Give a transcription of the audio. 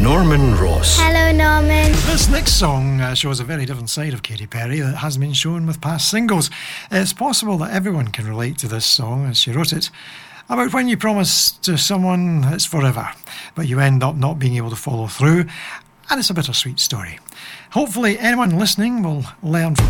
Norman Ross. Hello, Norman. This next song shows a very different side of Katy Perry that hasn't been shown with past singles. It's possible that everyone can relate to this song as she wrote it, about when you promise to someone it's forever, but you end up not being able to follow through, and it's a bittersweet story. Hopefully anyone listening will learn from